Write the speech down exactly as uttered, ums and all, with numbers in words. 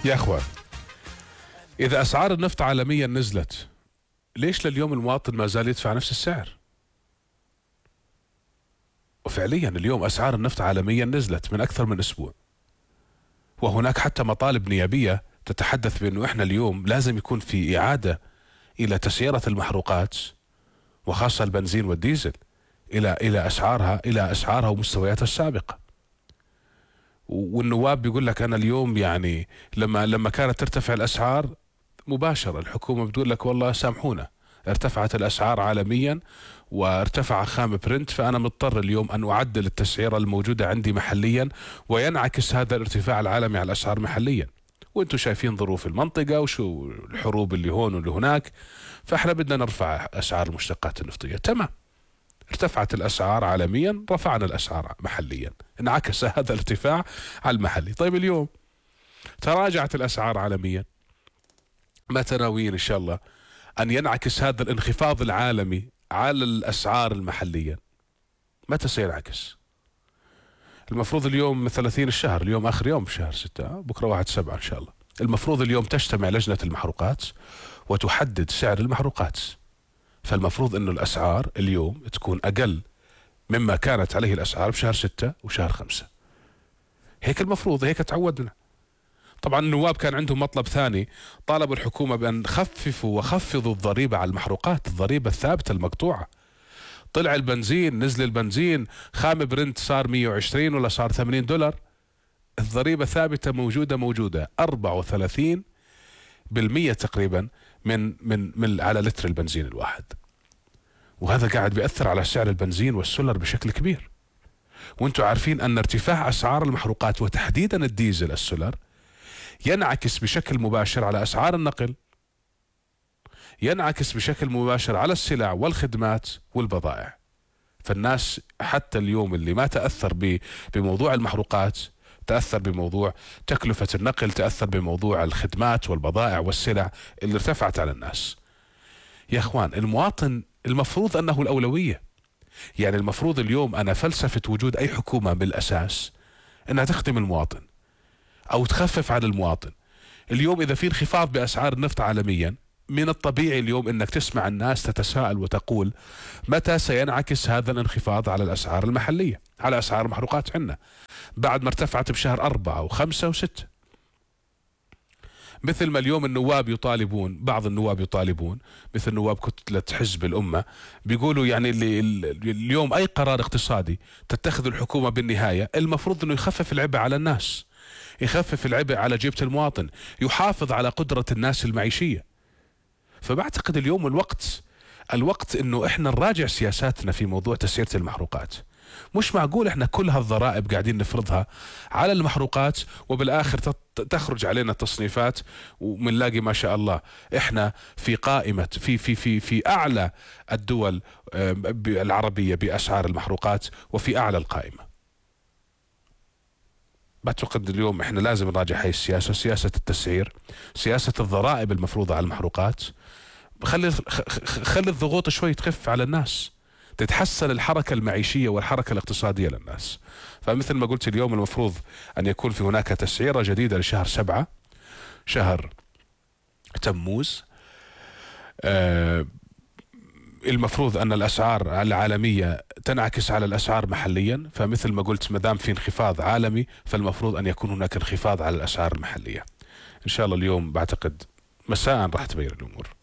يا اخوان، اذا اسعار النفط عالميا نزلت، ليش لليوم المواطن ما زال يدفع نفس السعر؟ وفعليا اليوم اسعار النفط عالميا نزلت من اكثر من اسبوع، وهناك حتى مطالب نيابية تتحدث بانه احنا اليوم لازم يكون في اعادة الى تسعيرة المحروقات، وخاصة البنزين والديزل، الى الى اسعارها الى اسعارها ومستوياتها السابقة. والنواب بيقول لك انا اليوم يعني لما لما كانت ترتفع الاسعار مباشرة الحكومة بتقول لك والله سامحونا، ارتفعت الاسعار عالميا وارتفع خام برنت، فانا مضطر اليوم ان اعدل التسعيرة الموجودة عندي محليا، وينعكس هذا الارتفاع العالمي على الاسعار محليا. وانتم شايفين ظروف المنطقة وشو الحروب اللي هون واللي هناك، فاحنا بدنا نرفع اسعار المشتقات النفطية. تمام، ارتفعت الاسعار عالميا، رفعنا الاسعار محليا، انعكس هذا الارتفاع على المحلي. طيب اليوم تراجعت الاسعار عالميا، متى ناويين ان شاء الله ان ينعكس هذا الانخفاض العالمي على الاسعار المحلية؟ متى سينعكس؟ المفروض اليوم ثلاثين الشهر، اليوم اخر يوم بشهر ستة، بكره واحد سبعة ان شاء الله. المفروض اليوم تجتمع لجنة المحروقات وتحدد سعر المحروقات، فالمفروض انه الاسعار اليوم تكون اقل مما كانت عليه الاسعار بشهر ستة وشهر خمسة. هيك المفروض، هيك تعودنا. طبعا النواب كان عندهم مطلب ثاني، طالبوا الحكومة بأن خففوا وخفضوا الضريبة على المحروقات، الضريبة الثابتة المقطوعة. طلع البنزين، نزل البنزين، خام برنت صار مية وعشرين ولا صار ثمانين دولار، الضريبة ثابتة موجودة موجودة أربعة وثلاثين بالمية تقريبا من من من على لتر البنزين الواحد. وهذا قاعد بيأثر على سعر البنزين والسولر بشكل كبير. وانتم عارفين أن ارتفاع أسعار المحروقات وتحديدا الديزل السولر ينعكس بشكل مباشر على أسعار النقل، ينعكس بشكل مباشر على السلع والخدمات والبضائع. فالناس حتى اليوم اللي ما تأثر بموضوع المحروقات تأثر بموضوع تكلفة النقل، تأثر بموضوع الخدمات والبضائع والسلع اللي ارتفعت على الناس. يا اخوان، المواطن المفروض أنه الأولوية. يعني المفروض اليوم أنا فلسفة وجود أي حكومة بالأساس أنها تخدم المواطن أو تخفف على المواطن. اليوم إذا في انخفاض بأسعار النفط عالميا، من الطبيعي اليوم أنك تسمع الناس تتساءل وتقول متى سينعكس هذا الانخفاض على الأسعار المحلية، على أسعار المحروقات عندنا، بعد ما ارتفعت بشهر أربعة وخمسة وستة. مثل ما اليوم النواب يطالبون، بعض النواب يطالبون مثل نواب كتلة حزب الأمة، بيقولوا يعني اللي اليوم أي قرار اقتصادي تتخذ الحكومة بالنهاية المفروض أنه يخفف العبء على الناس، يخفف العبء على جيبة المواطن، يحافظ على قدرة الناس المعيشية. فبعتقد اليوم الوقت الوقت انه احنا نراجع سياساتنا في موضوع تسعيرة المحروقات. مش معقول احنا كل هالضرائب قاعدين نفرضها على المحروقات، وبالاخر تخرج علينا تصنيفات ومنلاقي ما شاء الله احنا في قائمة في في في في اعلى الدول العربية باسعار المحروقات، وفي اعلى القائمة. بعتقد اليوم احنا لازم نراجع هاي السياسة، سياسة التسعير، سياسة الضرائب المفروضة على المحروقات. خلي خلي الضغوط شوي تخف على الناس، تتحسن الحركة المعيشية والحركة الاقتصادية للناس. فمثل ما قلت اليوم المفروض أن يكون في هناك تسعيرة جديدة لشهر سبعة، شهر تموز. آه المفروض أن الأسعار العالمية تنعكس على الأسعار محليا، فمثل ما قلت مدام في انخفاض عالمي فالمفروض أن يكون هناك انخفاض على الأسعار المحلية. إن شاء الله اليوم بعتقد مساء راح تبين الأمور.